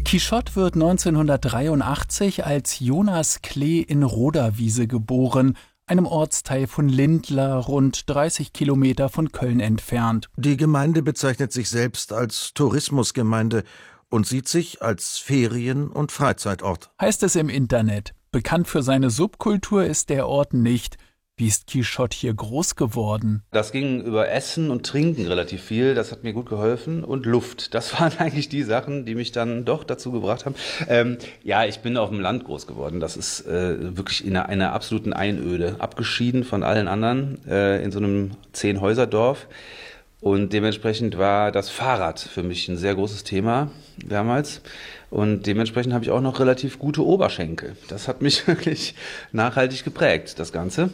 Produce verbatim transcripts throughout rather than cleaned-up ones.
Quichotte wird neunzehnhundertdreiundachtzig als Jonas Klee in Rodawiese geboren, einem Ortsteil von Lindlar, rund dreißig Kilometer von Köln entfernt. Die Gemeinde bezeichnet sich selbst als Tourismusgemeinde und sieht sich als Ferien- und Freizeitort. Heißt es im Internet. Bekannt für seine Subkultur ist der Ort nicht. Wie ist Quichotte hier groß geworden? Das ging über Essen und Trinken relativ viel, das hat mir gut geholfen, und Luft. Das waren eigentlich die Sachen, die mich dann doch dazu gebracht haben. Ähm, ja, ich bin auf dem Land groß geworden. Das ist äh, wirklich in einer, einer absoluten Einöde, abgeschieden von allen anderen, äh, in so einem Zehn-Häuser-Dorf. Und dementsprechend war das Fahrrad für mich ein sehr großes Thema damals. Und dementsprechend habe ich auch noch relativ gute Oberschenkel. Das hat mich wirklich nachhaltig geprägt, das Ganze.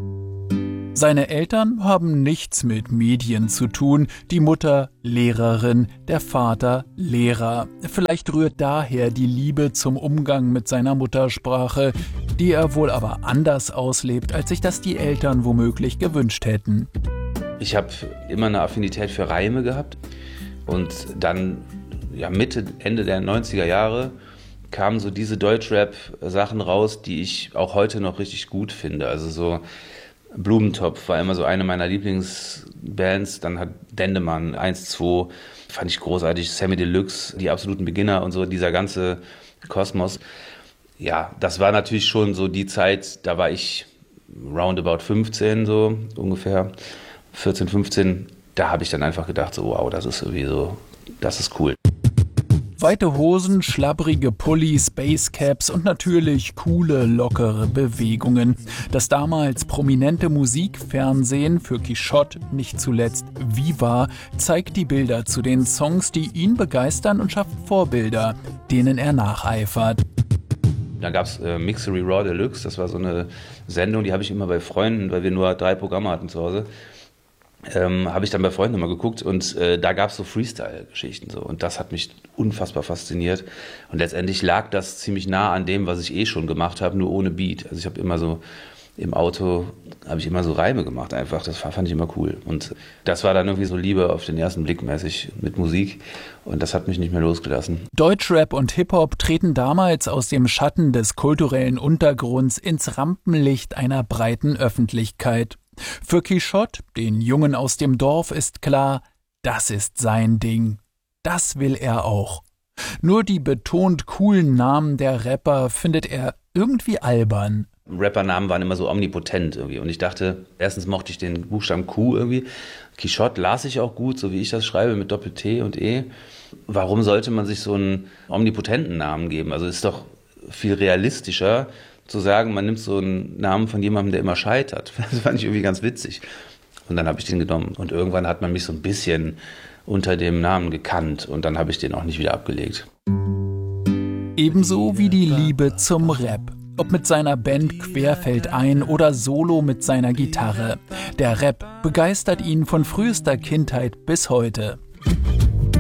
Seine Eltern haben nichts mit Medien zu tun. Die Mutter Lehrerin, der Vater Lehrer. Vielleicht rührt daher die Liebe zum Umgang mit seiner Muttersprache, die er wohl aber anders auslebt, als sich das die Eltern womöglich gewünscht hätten. Ich habe immer eine Affinität für Reime gehabt und dann ja, Mitte, Ende der neunziger Jahre kamen so diese Deutschrap-Sachen raus, die ich auch heute noch richtig gut finde. Also so Blumentopf war immer so eine meiner Lieblingsbands. Dann hat Dendemann eins, zwei, fand ich großartig. Sammy Deluxe, die absoluten Beginner und so, dieser ganze Kosmos. Ja, das war natürlich schon so die Zeit, da war ich roundabout fünfzehn so ungefähr, vierzehn, fünfzehn. Da habe ich dann einfach gedacht, so wow, das ist irgendwie so, das ist cool. Weite Hosen, schlabbrige Pullis, Basecaps und natürlich coole, lockere Bewegungen. Das damals prominente Musikfernsehen, für Quichotte nicht zuletzt Viva, zeigt die Bilder zu den Songs, die ihn begeistern, und schafft Vorbilder, denen er nacheifert. Da gab es äh, Mixery Raw Deluxe, das war so eine Sendung, die habe ich immer bei Freunden, weil wir nur drei Programme hatten zu Hause. Ähm, habe ich dann bei Freunden immer geguckt, und äh, da gab es so Freestyle-Geschichten so, und das hat mich unfassbar fasziniert, und letztendlich lag das ziemlich nah an dem, was ich eh schon gemacht habe, nur ohne Beat. Also ich habe immer so im Auto, habe ich immer so Reime gemacht einfach, das fand ich immer cool, und das war dann irgendwie so Liebe auf den ersten Blick mäßig mit Musik, und das hat mich nicht mehr losgelassen. Deutschrap und Hip-Hop treten damals aus dem Schatten des kulturellen Untergrunds ins Rampenlicht einer breiten Öffentlichkeit. Für Quichotte, den Jungen aus dem Dorf, ist klar, das ist sein Ding. Das will er auch. Nur die betont coolen Namen der Rapper findet er irgendwie albern. Rappernamen waren immer so omnipotent irgendwie, und ich dachte, erstens mochte ich den Buchstaben Q irgendwie. Quichotte las ich auch gut, so wie ich das schreibe, mit Doppel-T und E. Warum sollte man sich so einen omnipotenten Namen geben? Also es ist doch viel realistischer zu sagen, man nimmt so einen Namen von jemandem, der immer scheitert. Das fand ich irgendwie ganz witzig. Und dann habe ich den genommen. Und irgendwann hat man mich so ein bisschen unter dem Namen gekannt. Und dann habe ich den auch nicht wieder abgelegt. Ebenso wie die Liebe zum Rap. Ob mit seiner Band Querfeldein oder solo mit seiner Gitarre. Der Rap begeistert ihn von frühester Kindheit bis heute.